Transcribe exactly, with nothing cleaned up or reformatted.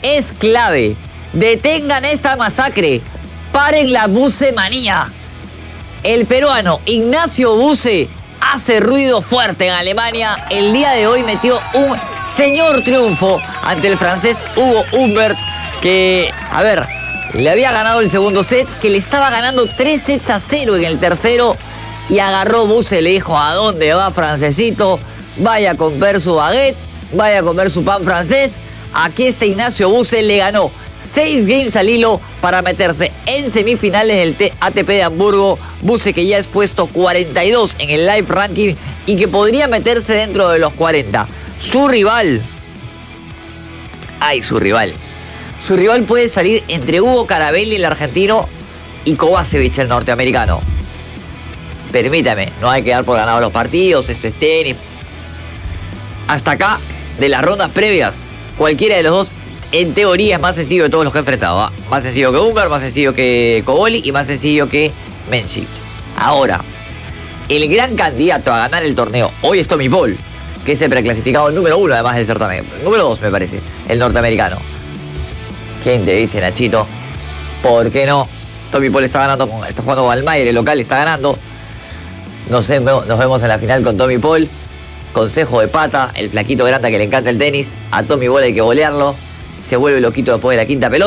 es clave. Detengan esta masacre. Paren la bucemanía. El peruano Ignacio Buse hace ruido fuerte en Alemania. El día de hoy metió un señor triunfo ante el francés Hugo Humbert, que, a ver, le había ganado el segundo set, que le estaba ganando tres sets a cero en el tercero, y agarró Buse y le dijo: ¿a dónde va, francesito? Vaya a comer su baguette, vaya a comer su pan francés. Aquí está Ignacio Buse, le ganó seis games al hilo para meterse en semifinales del A T P de Hamburgo. Buse, que ya es puesto cuarenta y dos en el live ranking y que podría meterse dentro de los cuarenta. Su rival, ay, su rival, su rival puede salir entre Hugo Carabelli, el argentino, y Kovacevic, el norteamericano. Permítame, no hay que dar por ganados los partidos, esto es tenis. Hasta acá, de las rondas previas, cualquiera de los dos, en teoría, es más sencillo de todos los que he enfrentado. ¿eh? Más sencillo que Humbert, más sencillo que Coboli y más sencillo que Mensik. Ahora, el gran candidato a ganar el torneo hoy es Tommy Paul, que es el preclasificado número uno, además del certamen. Número dos, me parece, el norteamericano. ¿Quién te dice, Nachito? ¿Por qué no? Tommy Paul está ganando, con, está jugando con Almayer, el local está ganando. Nos vemos, nos vemos en la final con Tommy Paul. Consejo de pata, el flaquito grande que le encanta el tenis. A Tommy Paul hay que bolearlo. Se vuelve loquito después de la quinta pelota.